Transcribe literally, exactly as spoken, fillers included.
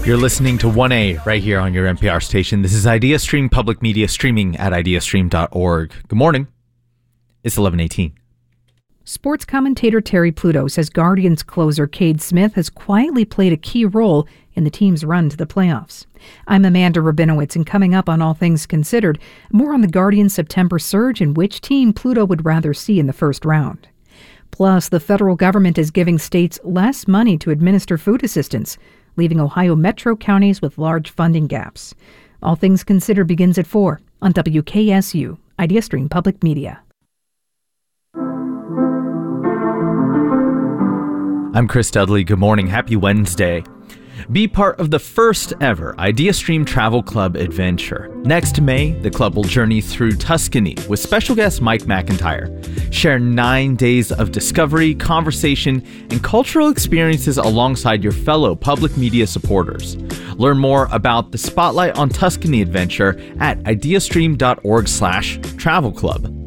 You're listening to one A right here on your N P R station. This is IdeaStream Public Media, streaming at ideastream dot org. Good morning. It's eleven eighteen. Sports commentator Terry Pluto says Guardians closer Cade Smith has quietly played a key role in the team's run to the playoffs. I'm Amanda Rabinowitz, and coming up on All Things Considered, more on the Guardians' September surge and which team Pluto would rather see in the first round. Plus, the federal government is giving states less money to administer food assistance, leaving Ohio metro counties with large funding gaps. All Things Considered begins at four on W K S U, IdeaStream Public Media. I'm Chris Dudley. Good morning. Happy Wednesday. Be part of the first ever IdeaStream Travel Club adventure. Next May, the club will journey through Tuscany with special guest Mike McIntyre. Share nine days of discovery, conversation, and cultural experiences alongside your fellow public media supporters. Learn more about the Spotlight on Tuscany adventure at ideastream dot org slash travel club.